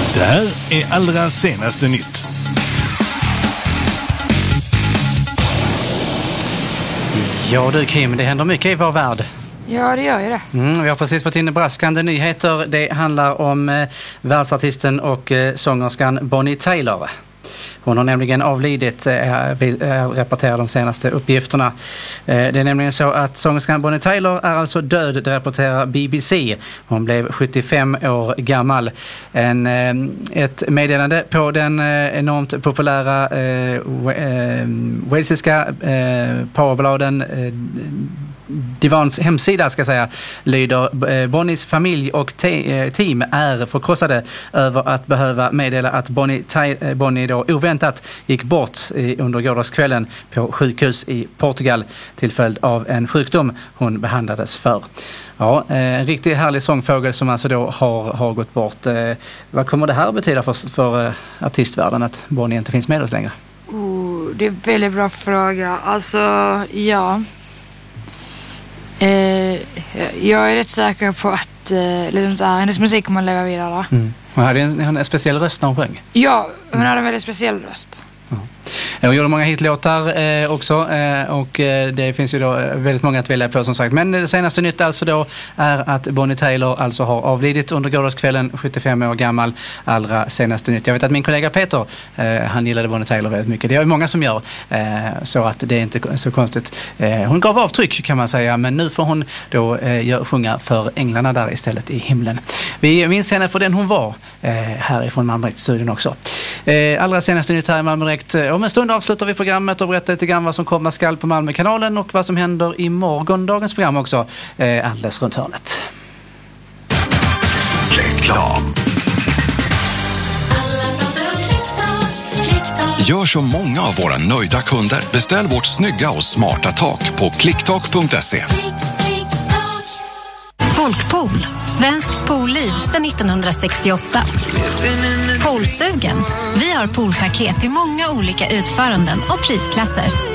Det här är allra senaste nytt. Ja du Kim, det händer mycket i vår värld. Ja, det gör ju det. Vi har precis fått in braskande nyheter. Det handlar om världsartisten och sångerskan Bonnie Tyler. Hon har nämligen avlidit, rapporterar de senaste uppgifterna. Det är nämligen så att sångerskan Bonnie Tyler är alltså död, det rapporterar BBC. Hon blev 75 år gammal. Ett meddelande på den enormt populära walesiska powerbladen Divans hemsida ska säga lyder: Bonnies familj och team är förkrossade över att behöva meddela att Bonnie då oväntat gick bort under gårdagskvällen på sjukhus i Portugal till följd av en sjukdom hon behandlades för. Ja, en riktigt härlig sångfågel som alltså då har gått bort. Vad kommer det här att betyda för artistvärlden att Bonnie inte finns med oss längre? Det är en väldigt bra fråga. Alltså, ja. Jag är rätt säker på att hennes musik kommer att leva vidare. Hon hade en speciell röst när hon sjöng. Ja, hon hade en väldigt speciell röst. Hon gjorde många hitlåtar också och det finns ju då väldigt många att välja på som sagt. Men det senaste nytt alltså då är att Bonnie Tyler alltså har avlidit under gårdagskvällen, 75 år gammal, allra senaste nytt. Jag vet att min kollega Peter, han gillade Bonnie Tyler väldigt mycket. Det är ju många som gör, så att det är inte så konstigt. Hon gav avtryck kan man säga, men nu får hon då sjunga för änglarna där istället i himlen. Vi minns henne för den hon var härifrån Malmö-studion också. Allra senaste nytt här i Malmö-direkt. Om en stund avslutar vi programmet och berättar lite grann vad som komma skall på Malmökanalen och vad som händer i morgondagens program också, alldeles runt hörnet. Reklam. Gör som många av våra nöjda kunder. Beställ vårt snygga och smarta tak på klicktak.se. Folkpool, svenskt poolliv sedan 1968. Poolsugen. Vi har poolpaket i många olika utföranden och prisklasser.